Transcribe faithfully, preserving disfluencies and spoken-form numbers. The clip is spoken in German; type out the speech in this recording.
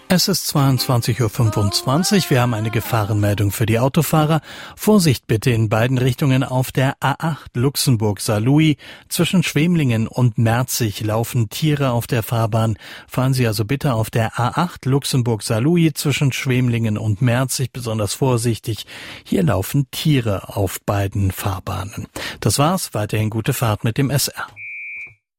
Es ist zweiundzwanzig Uhr fünfundzwanzig. Wir haben eine Gefahrenmeldung für die Autofahrer. Vorsicht bitte in beiden Richtungen auf der A acht Luxemburg-Saarlouis. Zwischen Schwemlingen und Merzig laufen Tiere auf der Fahrbahn. Fahren Sie also bitte auf der A acht Luxemburg-Saarlouis zwischen Schwemlingen und Merzig besonders vorsichtig. Hier laufen Tiere auf beiden Fahrbahnen. Das war's. Weiterhin gute Fahrt mit dem S R.